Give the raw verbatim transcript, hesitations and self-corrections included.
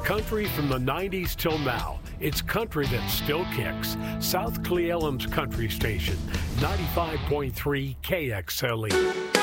country from the nineties till now. It's country that still kicks. South Cle Elum's Country Station, ninety-five point three K X L E.